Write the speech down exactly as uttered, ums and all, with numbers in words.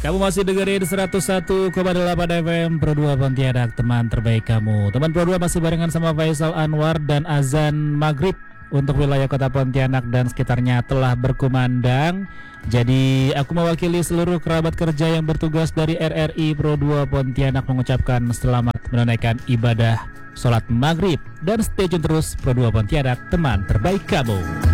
Kamu masih dengerin seratus satu koma delapan F M Pro dua Pontianak, teman terbaik kamu. Teman Pro dua masih barengan sama Faisal Anwar, dan azan maghrib untuk wilayah kota Pontianak dan sekitarnya telah berkumandang. Jadi aku mewakili seluruh kerabat kerja yang bertugas dari R R I Pro dua Pontianak mengucapkan selamat menunaikan ibadah sholat maghrib. Dan stay tune terus Pro dua Pontianak, teman terbaik kamu.